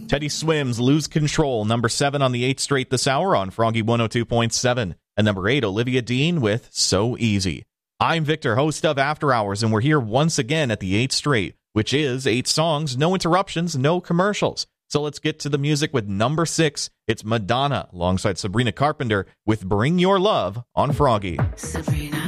Teddy Swims, Lose Control, number 7 on the 8th straight this hour on Froggy 102.7. And number 8, Olivia Dean with So Easy. I'm Victor, host of After Hours, and we're here once again at the 8th straight, which is 8 songs, no interruptions, no commercials. So let's get to the music with number 6. It's Madonna alongside Sabrina Carpenter with Bring Your Love on Froggy. Sabrina.